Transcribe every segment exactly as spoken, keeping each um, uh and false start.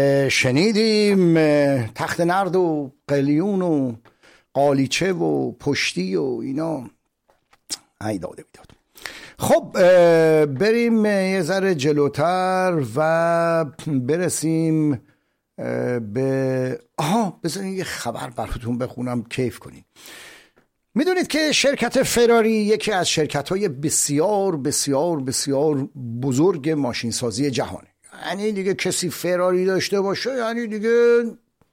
شنیدیم تخت نرد و قلیون و قالیچه و پشتی و اینا. ای داده بیداد. خب بریم یه ذره جلوتر و برسیم به آها بذارین یه خبر براتون بخونم کیف کنین. میدونید که شرکت فراری یکی از شرکت‌های بسیار بسیار بسیار بزرگ ماشینسازی جهانه. یعنی دیگه کسی فراری داشته باشه یعنی دیگه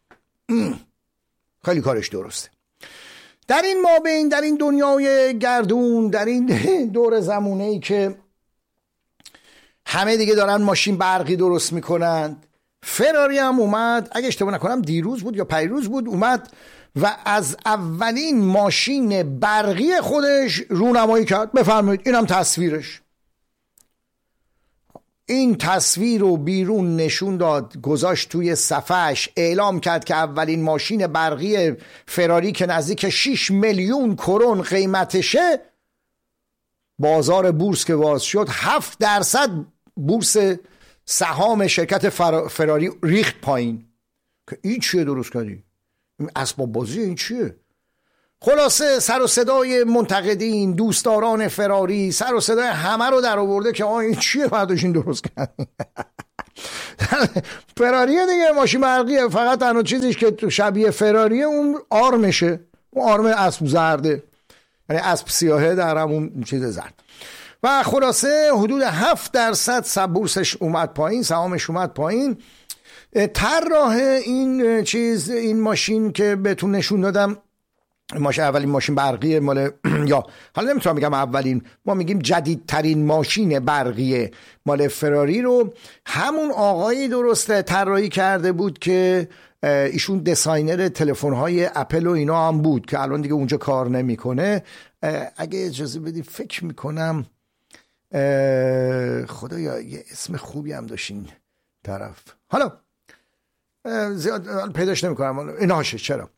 خیلی کارش درسته. در این مابین، در این دنیای گردون، در این دور زمونه‌ای که همه دیگه دارن ماشین برقی درست میکنند، فراری هم اومد، اگه اشتباه نکنم دیروز بود یا پیروز بود، اومد و از اولین ماشین برقی خودش رونمایی کرد. بفرمایید اینم تصویرش. این تصویر رو بیرون نشون داد، گذاشت توی صفحش، اعلام کرد که اولین ماشین برقی فراری که نزدیک شش میلیون کرون قیمتشه، بازار بورس که باز شد هفت درصد بورس سهام شرکت فراری ریخت پایین. که این چیه درست کردی؟ این اسباب بازی این چیه؟ خلاصه سر و صدای منتقدین، دوستداران فراری، سر و صدای همه رو در آورده که آه این چیه برداشتین درست کردین. فراریه دیگه، ماشین برقیه، فقط تنها چیزیش که شبیه فراریه اون آرمشه، اون آرم اسب زرده، یعنی اسب سیاهه در همون چیز زرد. و خلاصه حدود هفت درصد بورسش اومد پایین، سهامش اومد پایین. طراح این چیز، این ماشین که بهتون نشون دادم، ماشین اولین ماشین برقی مال یا حالا نمیتونم بگم اولین، ما میگیم جدیدترین ماشین برقی مال فراری رو همون آقایی درسته طراحی کرده بود که ایشون دیزاینر تلفن‌های اپل و اینا هم بود که الان دیگه اونجا کار نمیکنه. اگه اجازه بدی فکر میکنم خدایا یه اسم خوبی هم داشتین طرف، حالا زیاد پیداش نمیکنم ایناشه. چرا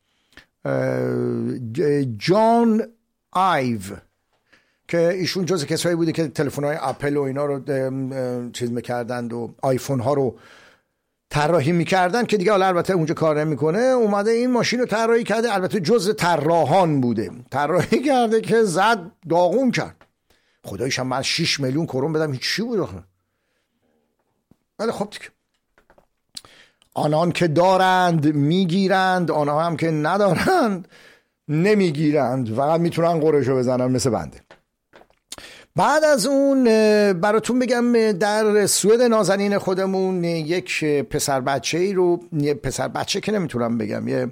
جان آیو که ایشون جز کسایی بوده که تلفن‌های اپل و اینا رو چیز میکردند و آیفون ها رو طراحی میکردن که دیگه حالا البته اونجا کار نمیکنه. اومده این ماشین رو طراحی کرده، البته جز طراحان بوده، طراحی کرده که زد داغون کرد. خداییش هم من شش میلیون کرون بدم هیچ چی بود آخه. ولی خب دیگه آنان که دارند میگیرند، آنها هم که ندارند نمیگیرند، فقط میتونن قرشو بزنن مثل بنده. بعد از اون براتون بگم در سوئد نازنین خودمون یک پسر بچه ای رو، یه پسر بچه که نمیتونم بگم، یه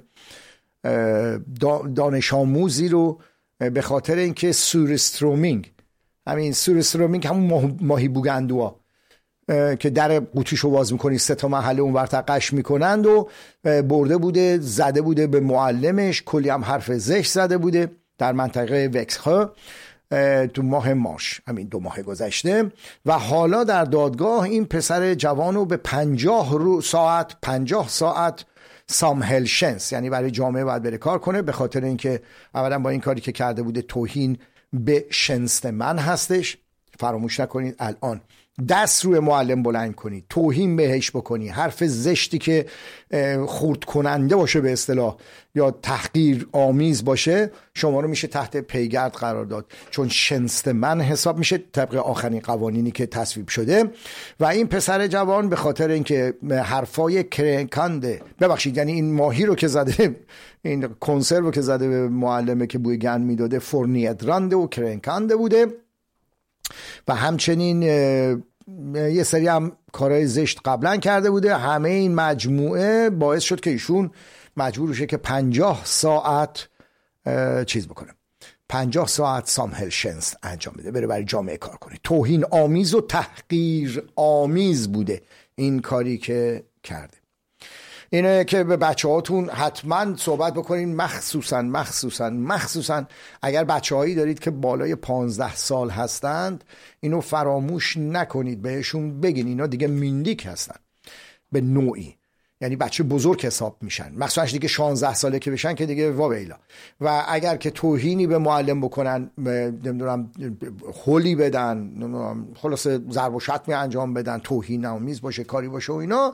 دانش آموزی رو به خاطر اینکه سورسترومینگ، همین سورسترومینگ همون ماهی بوگندوها که در قوطیشو باز میکنی سه تا محله اون ورتا قش میکنند و برده بوده، زده بوده به معلمش، کلی هم حرف زشت زده بوده در منطقه وکسخه تو ماه مارس، همین دو ماه گذشته. و حالا در دادگاه این پسر جوانو به پنجاه رو ساعت پنجاه ساعت سامهلشنس، یعنی برای جامعه باید بره کار کنه، به خاطر اینکه اولا با این کاری که کرده بوده توهین به شنست من هستش. فراموش نکنید الان دست روی معلم بلند کنی، توهین بهش بکنی، حرف زشتی که خورد کننده باشه به اصطلاح یا تحقیر آمیز باشه، شما رو میشه تحت پیگرد قرار داد، چون شنست من حساب میشه طبق آخرین قوانینی که تصویب شده. و این پسر جوان به خاطر اینکه حرفای کرنکانده، ببخشید یعنی این ماهی رو که زده، این کنسرو رو که زده به معلمه که بوی گند میداده، فرنیدرانده و کرنکانده بوده و همچنین یه سری هم کارهای زشت قبلا کرده بوده. همه این مجموعه باعث شد که ایشون مجبور بشه که پنجاه ساعت چیز بکنه، پنجاه ساعت سامهلشنس انجام بده، بره برای جامعه کار کنه. توهین آمیز و تحقیر آمیز بوده این کاری که کرده. اینه که به بچه هاتون حتما صحبت بکنین، مخصوصا مخصوصا مخصوصا اگر بچه هایی دارید که بالای پانزده سال هستند، اینو فراموش نکنید، بهشون بگین اینا دیگه میندیک هستن به نوعی، یعنی بچه بزرگ حساب میشن، مخصوصا دیگه شانزده ساله که بشن که دیگه واویلا. و اگر که توهینی به معلم بکنن، نمیدونم هولی بدن، نمیدونم خلاصه ضرب و شتمی انجام بدن، توهین آمیز باشه، کاری باشه و اینا،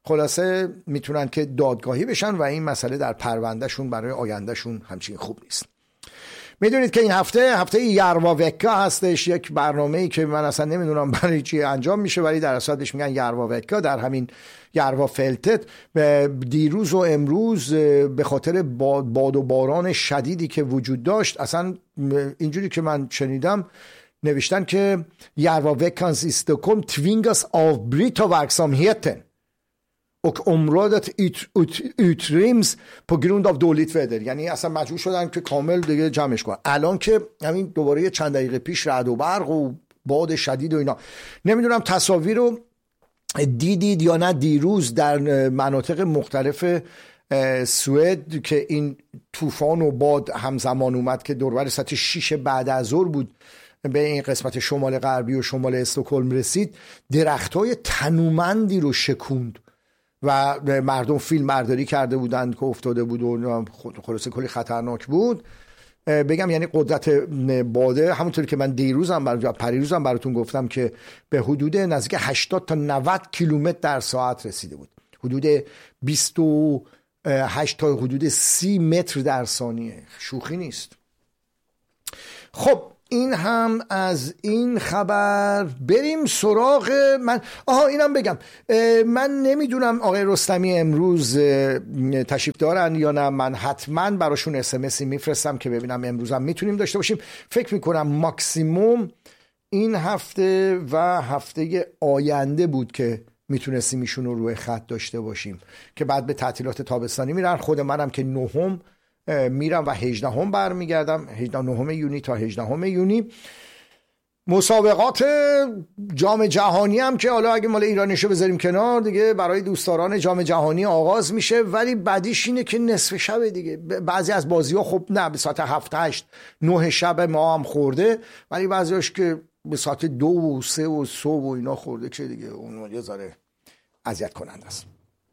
خلاصه میتونن که دادگاهی بشن و این مسئله در پروندهشون برای آیندهشون همچین خوب نیست. میدونید که این هفته هفته یاروا وکا هستش، یک برنامه‌ای که من اصلا نمیدونم برای چی انجام میشه، ولی در اصل بهش میگن یاروا وکا. در همین یاروا فلتت دیروز و امروز به خاطر باد, باد و باران شدیدی که وجود داشت، اصلا اینجوری که من شنیدم نوشتن که یاروا وکans i Stockholm tvingas avbryta verksamheten och området ut, ut, utryms på grund av dåligt väder. یعنی اصلا مجبور شدن که کامل دیگه جمعش کنن. الان که همین دوباره چند دقیقه پیش رعد و برق و باد شدید و اینا، نمیدونم تصاویر رو دیدید یا نه، دیروز در مناطق مختلف سوئد که این طوفان و باد همزمان اومد که دوربر ساعت شش بعد از ظهر بود به این قسمت شمال غربی و شمال استکهلم رسید، درختای تنومندی رو شکوند و مردم فیلم برداری کرده بودند که افتاده بود و خلاصه کلی خطرناک بود. بگم یعنی قدرت باده همونطوری که من دیروزم براتون پریروزم براتون گفتم که به حدود نزدیک هشتاد تا نود کیلومتر در ساعت رسیده بود، حدود بیست و هشت تا حدود سی متر در ثانیه، شوخی نیست. خب این هم از این خبر. بریم سراغ من. آها اینم بگم، من نمیدونم آقای رستمی امروز تشریف دارن یا نه، من حتما براشون اس ام اسی میفرستم که ببینم امروز هم میتونیم داشته باشیم. فکر میکنم ماکسیموم این هفته و هفته آینده بود که میتونستیم ایشون رو روی خط داشته باشیم که بعد به تعطیلات تابستانی میرن. خود منم که نهم میرم و هجدهم برمیگردم، نهم یونی تا هجدهم یونی. مسابقات جام جهانی هم که حالا اگه مال ایرانیشو بذاریم کنار دیگه، برای دوستداران جام جهانی آغاز میشه، ولی بعدیش اینه که نصف شب دیگه. بعضی از بازی ها خب نه به ساعت هفت هشت نه شب ما هم خورده، ولی بعضیاش که به ساعت دو و سه و صبح و اینا خورده که دیگه اون یه ذره اذیت کننده است.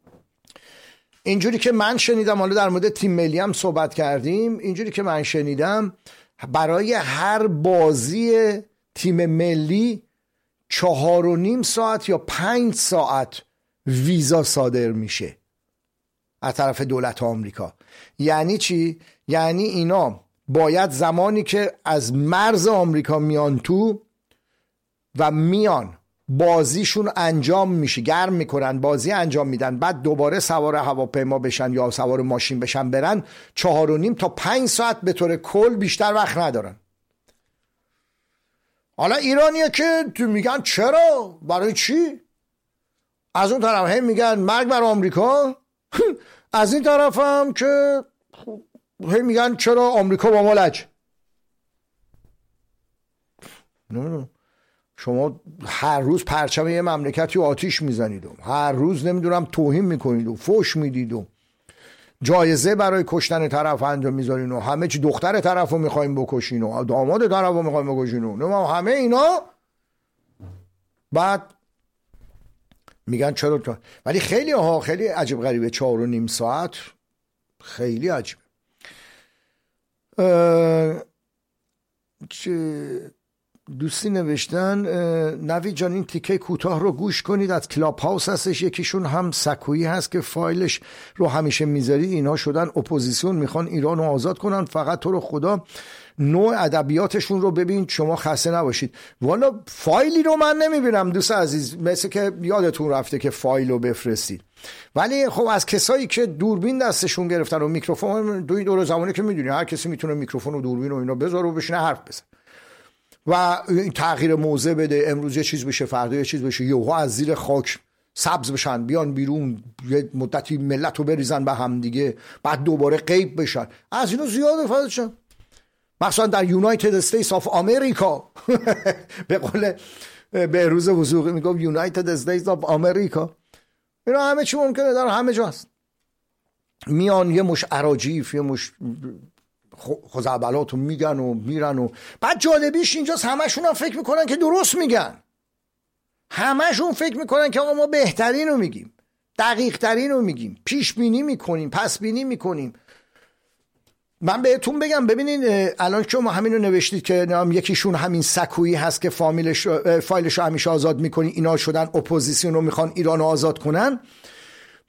اینجوری که من شنیدم، حالا در مورد تیم ملی هم صحبت کردیم، اینجوری که من شنیدم برای هر بازی تیم ملی چهار و نیم ساعت یا پنج ساعت ویزا صادر میشه از طرف دولت آمریکا. یعنی چی؟ یعنی اینا باید زمانی که از مرز آمریکا میان تو و میان بازیشون انجام میشه، گرم میکنن، بازی انجام میدن، بعد دوباره سوار هواپیما بشن یا سوار ماشین بشن برن، چهار و نیم تا پنج ساعت به طور کل بیشتر وقت ندارن. حالا ایرانیه که تو میگن چرا؟ برای چی؟ از اون طرف هم میگن مرگ بر آمریکا، از این طرف هم که هم میگن چرا آمریکا با ما لج. نه شما هر روز پرچم یه مملکتی و آتیش میزنید و هر روز نمیدونم توهین میکنید و فوش میدید و جایزه برای کشتن طرف انجام میذارین و همه چی دختر طرف رو میخوایم بکشین و داماد طرف رو میخوایم بکشین و همه اینا، بعد میگن چرا تو. ولی خیلی ها خیلی عجیب غریبه، چهار و نیم ساعت خیلی عجیبه. چه دوستی نوشتن نوید جان این تیکه کوتاه رو گوش کنید، از کلاب هاوس هستش، یکیشون هم سکویی هست که فایلش رو همیشه میذارید، اینا شدن اپوزیسیون میخوان ایران رو آزاد کنن، فقط تو رو خدا نوع ادبیاتشون رو ببین شما خسته نباشید. والا فایلی رو من نمیبینم دوست عزیز، مثل که یادتون رفته که فایل رو بفرستید، ولی خب از کسایی که دوربین دستشون گرفتن و میکروفون، دوی دور زمانی که میدونی هر کسی میتونه میکروفون و دوربین و اینا بذاره و بشینه حرف بزنه و تغییر موضع بده، امروز یه چیز بشه فردا یه چیز بشه، یهو از زیر خاک سبز بشن بیان بیرون، یه مدتی ملت رو بریزن به هم دیگه، بعد دوباره غیب بشن. از اینو زیاد فایدهشن، مثلا در یونایتد استیتس آف امریکا به قول بهروز وثوقی میگم یونایتد استیتس آف امریکا، اینا همه چی ممکنه در همه جا هست. میان یه مش اراجیف یه مش خزعبلات رو میگن و میرن و بعد جالبیش اینجاست همشون هم فکر میکنن که درست میگن، همشون فکر میکنن که آقا ما بهترین رو میگیم، دقیق ترین رو میگیم، پیش بینی میکنیم، پس بینی میکنیم. من بهتون بگم ببینین الان که ما همین رو نوشتید که یکیشون همین سکویی هست که فامیلش فایلش رو همیشه آزاد میکنی، اینا شدن اپوزیسیون رو میخوان ایران رو آزاد کنن.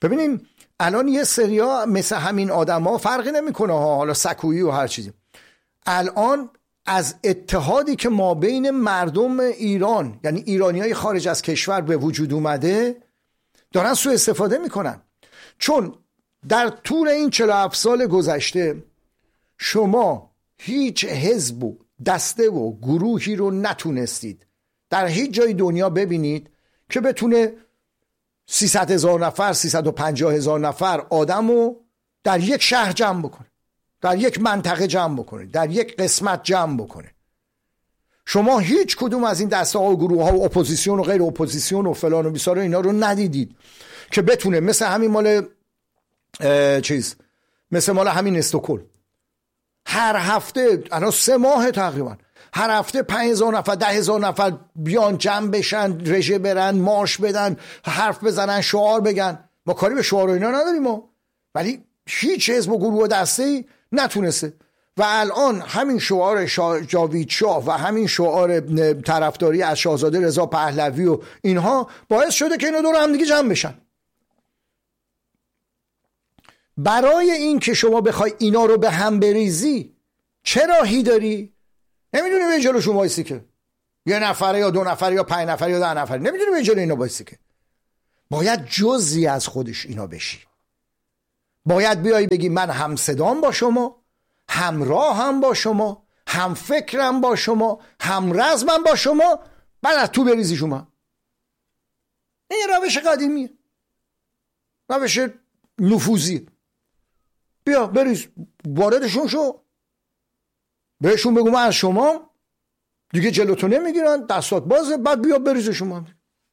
ببینیم الان یه سریا مثل همین آدما فرقی نمیکنه ها، حالا سکویی و هر چیزی، الان از اتحادی که ما بین مردم ایران یعنی ایرانیای خارج از کشور به وجود اومده دارن سوء استفاده میکنن. چون در طول این چهل و هفت سال گذشته شما هیچ حزب و دسته و گروهی رو نتونستید در هیچ جای دنیا ببینید که بتونه سیصد هزار نفر سیصد و پنجاه هزار نفر آدم رو در یک شهر جمع بکنه، در یک منطقه جمع بکنه، در یک قسمت جمع بکنه. شما هیچ کدوم از این دسته ها و گروه ها و اپوزیسیون و غیر اپوزیسیون و فلان و بیسار اینا رو ندیدید که بتونه مثل همین مال چیز مثل مال همین استکهلم هر هفته الان سه ماه تقریبا هر هفته پنج هزار نفر ده هزار نفر بیان جمع بشن، رژه برن، مارش بدن، حرف بزنن، شعار بگن. ما کاری به شعار و اینا نداریم ما، ولی هیچ حزب و گروه و دسته‌ای نتونسته. و الان همین شعار شا... جاوید شاه و همین شعار طرفداری از شاهزاده رضا پهلوی و اینها باعث شده که اینا دور هم دیگه جمع بشن. برای این که شما بخوای اینا رو به هم بریزی چه راهی داری؟ نمیدونی به جلوشون وایسی که یه نفره یا دو نفره یا پنج نفره یا ده نفره، نمیدونی به جلو اینا وایسی که. باید جزئی از خودش اینا بشی. باید بیایی بگی من هم صدام با شما، همراه هم با شما، هم فکرم با شما، هم رزمم با شما، بعد از تو بریزی شما. این روش قدیمیه، روش نفوذی. بیا بریز، واردشون شو، بهشون بگو من از شما، دیگه جلوتو نمیگیرن، دستات بازه، بعد بیا بریز شما.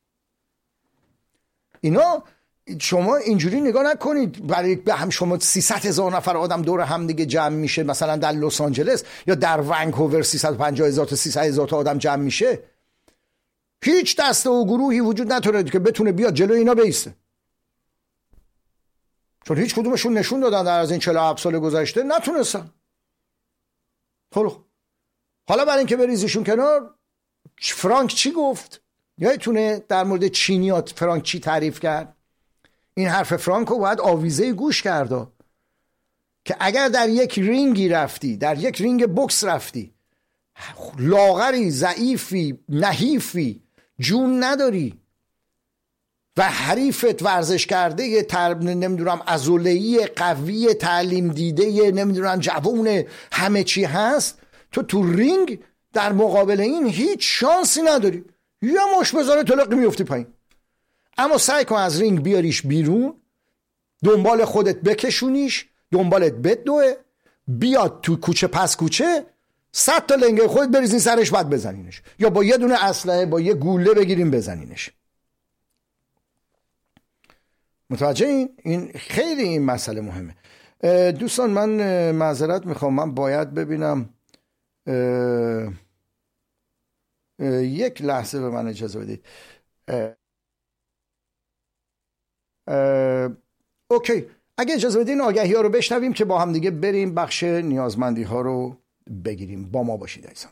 اینا شما اینجوری نگاه نکنید برای به هم شما سیصد هزار نفر آدم دور هم دیگه جمع میشه مثلا در لس آنجلس یا در ونکوور سیصد و پنجاه هزار تا سیصد هزار تا آدم جمع میشه. هیچ دسته و گروهی وجود نداره که بتونه بیاد جلو اینا بیسته، چون هیچ کدومشون نشون دادن در از این چهل و هفت سال گذشته نتونستن. خب حالا برای اینکه بریزیشون کنار، فرانک چی گفت؟ یادتونه در مورد چینیات فرانک چی تعریف کرد؟ این حرف فرانکو باید آویزه گوش کرده که اگر در یک رینگی رفتی، در یک رینگ بوکس رفتی، لاغری، ضعیفی، نحیفی، جون نداری و حریفت ورزش کرده یه تر... نمیدونم عضله‌ای قوی تعلیم دیده نمیدونم جوون همه چی هست، تو تو رینگ در مقابل این هیچ شانسی نداری، یه مش بزاره تلقی میفتی پایین. اما سعی کن از رینگ بیاریش بیرون، دنبال خودت بکشونیش، دنبالت بدوه، بیاد تو کوچه پس کوچه صد تا لنگه خودت بریزین سرش، بعد بزنینش، یا با یه دونه اسلحه با یه گوله بگیریم بزنینش. متوجه این؟ این خیلی این مسئله مهمه. دوستان من معذرت میخوام، من باید ببینم اه اه یک لحظه به من اجازه بدید. اه اه اوکی، اگه اجازه بدین آگهی ها رو بشنویم که با هم دیگه بریم بخش نیازمندی ها رو بگیریم. با ما باشید عزیزان.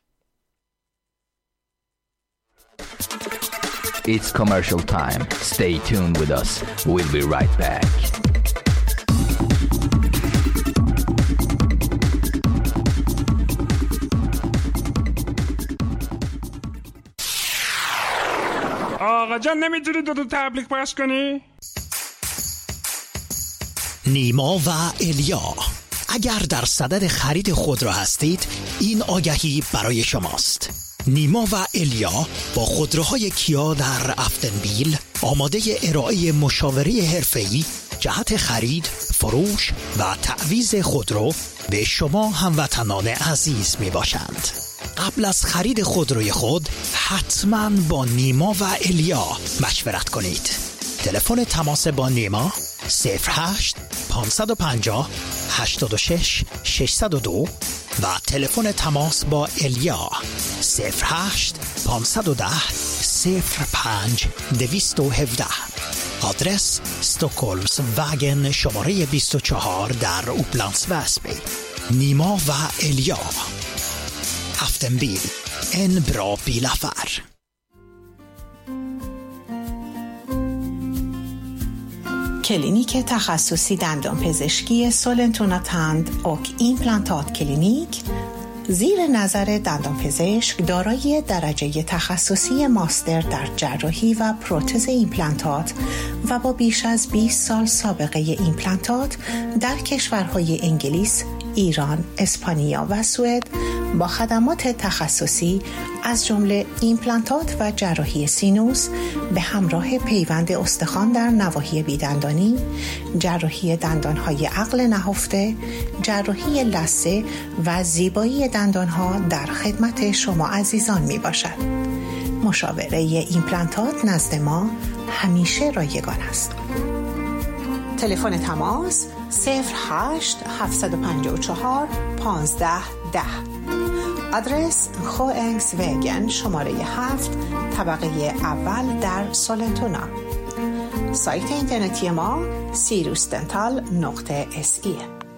It's commercial time. Stay tuned with us. We'll be right back. آقا جان نمیتونی دو دو تبلیغ پخش کنی؟ نیما و الیا، اگر در صدد خرید خودرو هستید این آگهی برای شماست. نیما و الیا با خودروهای کیا در افتنبیل آماده ارائه مشاوره حرفه‌ای جهت خرید، فروش و تعویض خودرو به شما هموطنان عزیز می باشند. قبل از خرید خودروی خود حتما با نیما و الیا مشورت کنید. تلفن تماس با نیما صفر هشت پانصد و پنجاه هشتاد و شش ششصد و دو و تلفن تماس با الیا صفر هشت پانصد و ده صفر پنج دویست و هفده. آدرس استوکولمز وگن شماره بیست و چهار در اوپلندس وسبی. نیما و الیا، افتنبیل، en bra bilaffär. کلینیک تخصصی دندان پزشکی سولنتونا تند اوک ایمپلانتات کلینیک زیر نظر دندان پزشک دارای درجه تخصصی ماستر در جراحی و پروتز ایمپلانتات و با بیش از بیست سال سابقه ایمپلانتات در کشورهای انگلیس، ایران، اسپانیا و سوئد با خدمات تخصصی از جمله ایمپلانتات و جراحی سینوس به همراه پیوند استخوان در نواحی بیدندانی، جراحی دندانهای عقل نهفته، جراحی لثه و زیبایی دندانها در خدمت شما عزیزان می باشد. مشاوره ایمپلانتات نزد ما همیشه رایگان است. تلفن تماس صفر هشت هفت پنج چهار پانزده ده. آدرس خوئنگس وگن شماره هفت طبقه اول در سولنتونا. سایت اینترنتی ما سیروس دنتال نقطه اس ای.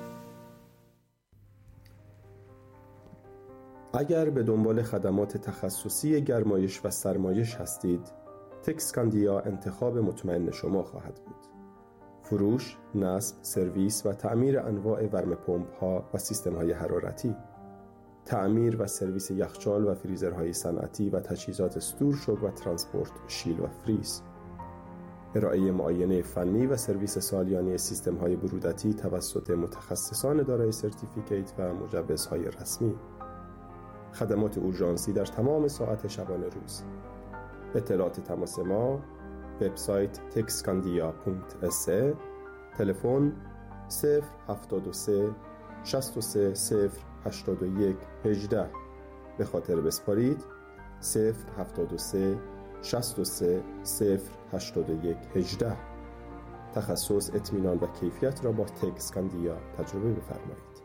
اگر به دنبال خدمات تخصصی گرمایش و سرمایش هستید، تکسکاندیا انتخاب مطمئن شما خواهد بود. فروش، نصب، سرویس و تعمیر انواع ورم پمپ‌ها و سیستم‌های حرارتی، تعمیر و سرویس یخچال و فریزرهای صنعتی و تجهیزات استورشوک و ترانسپورت شیل و فریز، ارائه معاینه فنی و سرویس سالیانه سیستم‌های برودتی توسط متخصصان دارای سرتیفیکیت و مجوزهای رسمی، خدمات اورژانسی در تمام ساعت شبانه روز. اطلاعات تماس ما وبسایت تکسکاندیا دات اس ای، تلفن صفر هفتاد و سه شصت و سه صفر هشتاد و یک هجده. به خاطر بسپارید صفر هفتاد و سه شصت و سه صفر هشتاد و یک هجده. تخصص، اطمینان و کیفیت را با تکسکاندیا تجربه بفرمایید.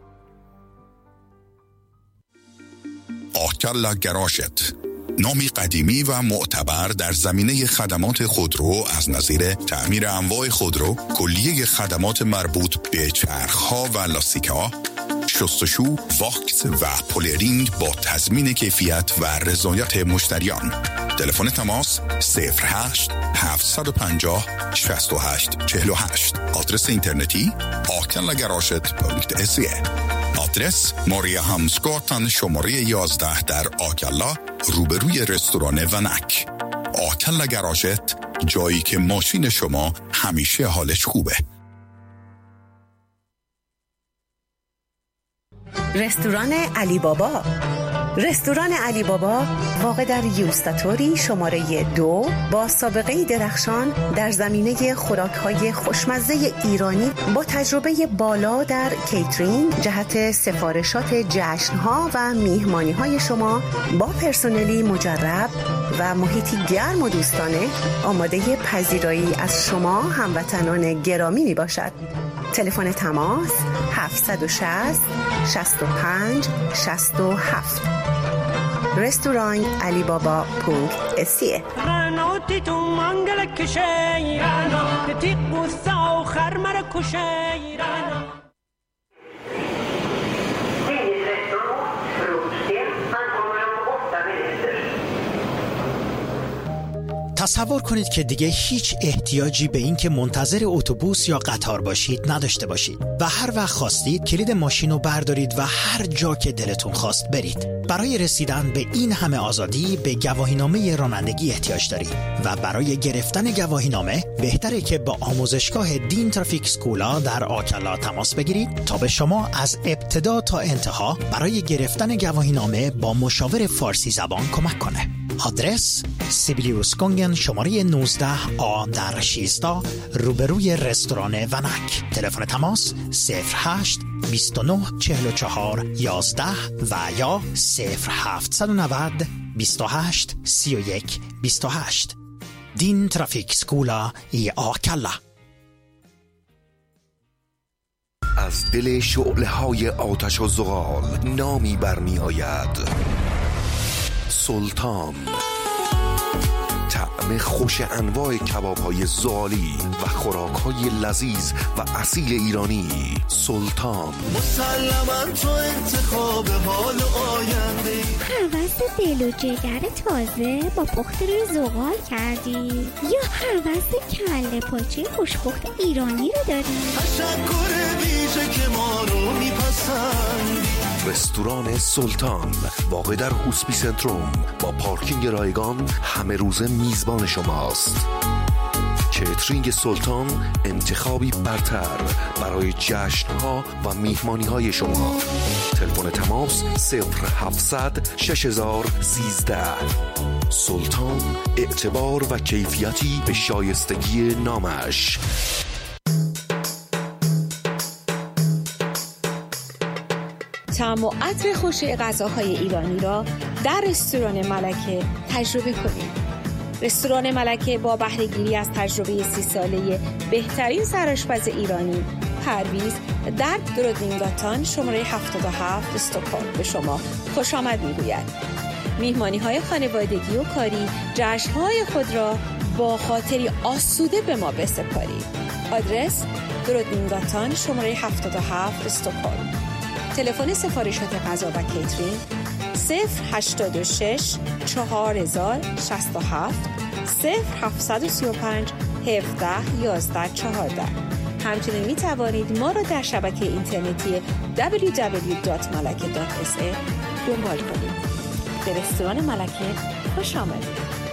آکلا گراشت، نامی قدیمی و معتبر در زمینه خدمات خودرو از نظیر تعمیر انواع خودرو، کلیه خدمات مربوط به چرخ‌ها و لاستیک‌ها، شستشو، واکس و پولرینگ با تضمین کیفیت و رضایت مشتریان. تلفن تماس صفر هشت هفت پنج صفر شصت و هشت چهل و هشت. آدرس اینترنتی آکلا گراشت دات اس ای. آدرس ماریا همسگاتن شماره یازده در آکلا روبروی رستوران ونک. آکلا گراژت، جایی که ماشین شما همیشه حالش خوبه. رستوران علی بابا. رستوران علی بابا واقع در یوستاتوری شماره دو با سابقه درخشان در زمینه خوراک‌های خوشمزه ایرانی با تجربه بالا در کیترینگ جهت سفارشات جشن‌ها و میهمانی‌های شما با پرسنلی مجرب و محیطی گرم و دوستانه آماده پذیرایی از شما هموطنان گرامی می باشد. تلفن تماس هفت شصت شصت و پنج شصت و هفت. رستوران علی بابا پونک اسیه. تصور کنید که دیگه هیچ احتیاجی به این که منتظر اتوبوس یا قطار باشید نداشته باشید و هر وقت خواستید کلید ماشین رو بردارید و هر جا که دلتون خواست برید. برای رسیدن به این همه آزادی به گواهینامه رانندگی احتیاج دارید و برای گرفتن گواهینامه بهتره که با آموزشگاه دین ترافیک سکولا در آکلا تماس بگیرید تا به شما از ابتدا تا انتها برای گرفتن گواهینامه با مشاور فارسی زبان کمک کنه. آدرس سیبیلیوس گونگن شماره نوزده آ در شیستا روبروی رستوران ونک. تلفن تماس صفر هشت بیست و نه چهل و چهار یازده و یا صفر هفت نه نه بیست و هشت سی و یک بیست و هشت. دین ترافیک سکولا ای آکلا. از دل شعله های آتش و زغال نامی برمی آید: سلطان. طعم رستوران خوش انواع کباب‌های زغالی و خوراک‌های لذیذ و اصیل ایرانی. سلطان. مسلماً تو انتخاب حال آینده. هوس دل و جگر تازه با پخت روی زغال کردی یا هوس کله پاچه خوشپخت ایرانی رو داری؟ تشکر ویژه که ما رو میپسندی. رستوران سلطان واقع در هوسپی سنتروم با پارکینگ رایگان همه روز میزبان شماست. کیترینگ سلطان انتخابی برتر برای جشن‌ها و میهمانی‌های شما. تلفن تماس صفر هفتصد شش هزار و سیزده. سلطان، اعتبار و کیفیتی به شایستگی نامش. طعم و عطر خوش غذاهای ایرانی را در رستوران ملکه تجربه کنید. رستوران ملکه با بهره‌گیری از تجربه سی ساله بهترین سرآشپز ایرانی، پرویز در درودینگاتان شماره هفتاد و هفت استکهلم به شما خوش آمد می‌گوید. میهمانی‌های خانوادگی و کاری، جشن‌های خود را با خاطری آسوده به ما بسپارید. آدرس درودینگاتان شماره هفتاد و هفت استکهلم. تلفن سفارشات غذا و کیترینگ صفر هشتاد و شش چهار هزار شصت و هفت صفر هفتصد و سی و پنج هفده یازده چهارده. همچنین می توانید ما را در شبکه اینترنتی دبلیو دبلیو دبلیو دات ملکه دات اس ای دنبال کنید. به رستوران ملکه خوش آمدید.